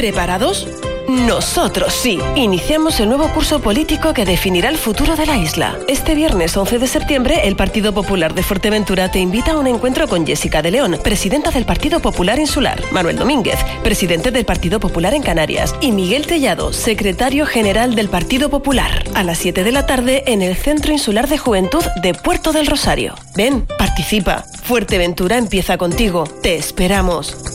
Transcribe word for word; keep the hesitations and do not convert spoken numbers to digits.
¿Preparados? Nosotros sí. Iniciamos el nuevo curso político que definirá el futuro de la isla. Este viernes once de septiembre, el Partido Popular de Fuerteventura te invita a un encuentro con Jessica de León, presidenta del Partido Popular Insular, Manuel Domínguez, presidente del Partido Popular en Canarias, y Miguel Tellado, secretario general del Partido Popular, a las siete de la tarde en el Centro Insular de Juventud de Puerto del Rosario. Ven, participa. Fuerteventura empieza contigo. Te esperamos.